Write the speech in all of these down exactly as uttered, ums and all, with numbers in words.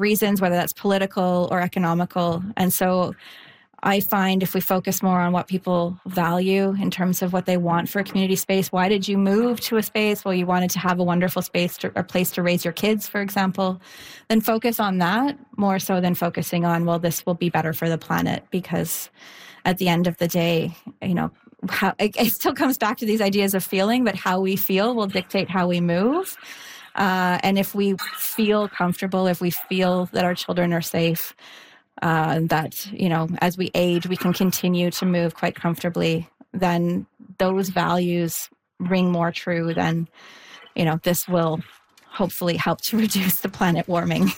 reasons, whether that's political or economical. And so I find if we focus more on what people value in terms of what they want for a community space, why did you move to a space? Well, you wanted to have a wonderful space, to, a place to raise your kids, for example. Then focus on that more so than focusing on, well, this will be better for the planet, because at the end of the day, you know, how, it, it still comes back to these ideas of feeling, but how we feel will dictate how we move. Uh, and if we feel comfortable, if we feel that our children are safe, Uh, that, you know, as we age, we can continue to move quite comfortably, then those values ring more true than, you know, this will hopefully help to reduce the planet warming.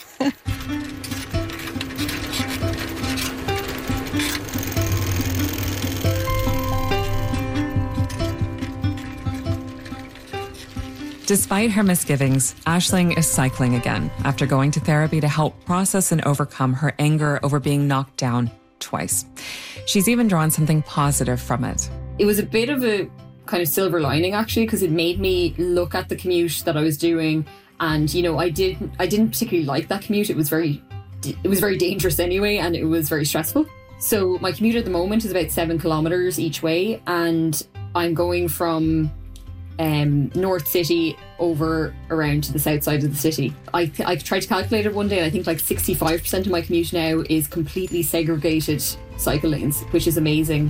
Despite her misgivings, Aisling is cycling again after going to therapy to help process and overcome her anger over being knocked down twice. She's even drawn something positive from it. It was a bit of a kind of silver lining, actually, because it made me look at the commute that I was doing. And, you know, I did I didn't particularly like that commute. It was very it was very dangerous anyway, and it was very stressful. So my commute at the moment is about seven kilometers each way, and I'm going from Um, North City over around to the south side of the city. I, I tried to calculate it one day, and I think like sixty-five percent of my commute now is completely segregated cycle lanes, which is amazing.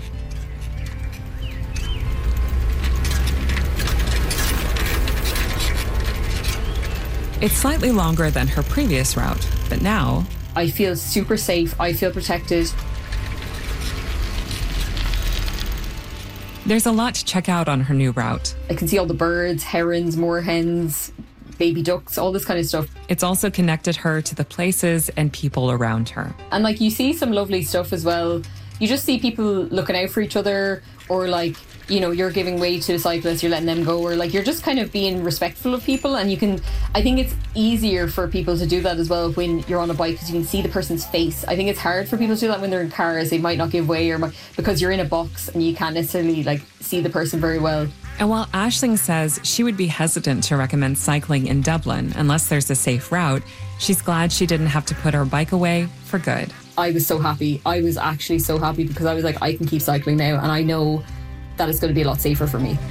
It's slightly longer than her previous route, but now I feel super safe. I feel protected. There's a lot to check out on her new route. I can see all the birds, herons, moorhens, baby ducks, all this kind of stuff. It's also connected her to the places and people around her. And like, you see some lovely stuff as well. You just see people looking out for each other, or like, you know, you're giving way to cyclists, you're letting them go, or like you're just kind of being respectful of people. And you can, I think it's easier for people to do that as well when you're on a bike, because you can see the person's face. I think it's hard for people to do that when they're in cars. They might not give way, or because you're in a box and you can't necessarily like see the person very well. And while Aisling says she would be hesitant to recommend cycling in Dublin unless there's a safe route, she's glad she didn't have to put her bike away for good. I was so happy. I was actually so happy, because I was like, I can keep cycling now, and I know that it's going to be a lot safer for me.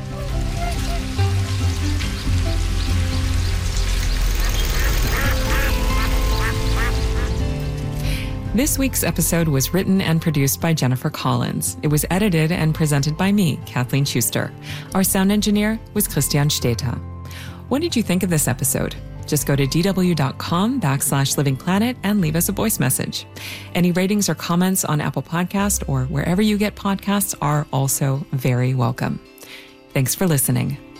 This week's episode was written and produced by Jennifer Collins. It was edited and presented by me, Kathleen Schuster. Our sound engineer was Christian Steta. What did you think of this episode? Just go to dw.com backslash living planet and leave us a voice message. Any ratings or comments on Apple Podcast or wherever you get podcasts are also very welcome. Thanks for listening.